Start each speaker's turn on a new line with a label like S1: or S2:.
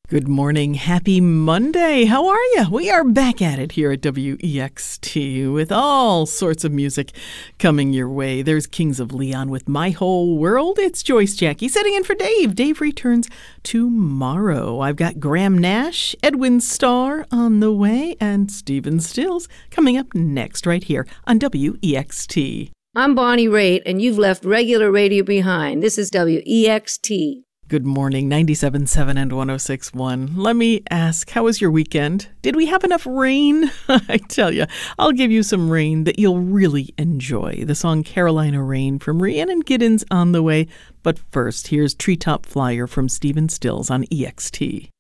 S1: Good morning. Happy Monday. How are you? We are back at it here at WEXT with all sorts of music coming your way. There's Kings of Leon with My Whole World. It's Joyce Jackie sitting in for Dave. Dave returns tomorrow. I've got Graham Nash, Edwin Starr on the way, and Stephen Stills coming up next right here on WEXT.
S2: I'm Bonnie Raitt, and you've left regular radio behind. This is WEXT.
S1: Good morning, 97.7 and 106.1. Let me ask, how was your weekend? Did we have enough rain? I tell you, I'll give you some rain that you'll really enjoy. The song Carolina Rain from Rhiannon Giddens on the way. But first, here's Treetop Flyer from Stephen Stills on EXT.